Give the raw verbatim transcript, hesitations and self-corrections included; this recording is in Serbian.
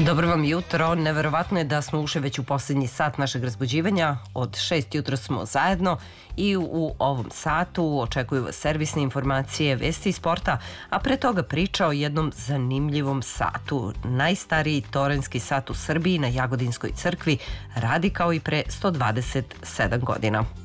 Dobro vam jutro. Neverovatno je da smo ušli već u posljednji sat našeg razbuđivanja. Od šest jutro smo zajedno i u ovom satu očekuju vas servisne informacije, vesti i sporta, a pre toga priča o jednom zanimljivom satu. Najstariji toranjski sat u Srbiji na Jagodinskoj crkvi radi kao i pre sto dvadeset sedam godina.